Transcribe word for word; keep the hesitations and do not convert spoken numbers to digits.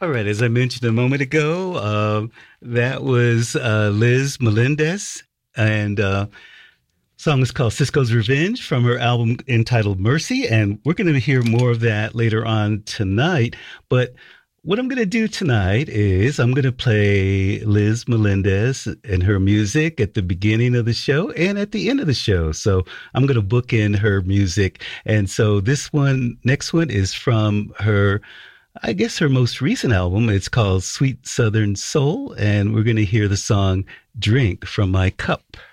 All right, as I mentioned a moment ago, um, that was uh, Liz Melendez, and uh, song is called Cisco's Revenge from her album entitled Mercy, and we're going to hear more of that later on tonight. But what I'm going to do tonight is I'm going to play Liz Melendez and her music at the beginning of the show and at the end of the show. So I'm going to book in her music. And so this one, next one is from her, I guess her most recent album. It's called Sweet Southern Soul. And we're going to hear the song Drink from My Cup.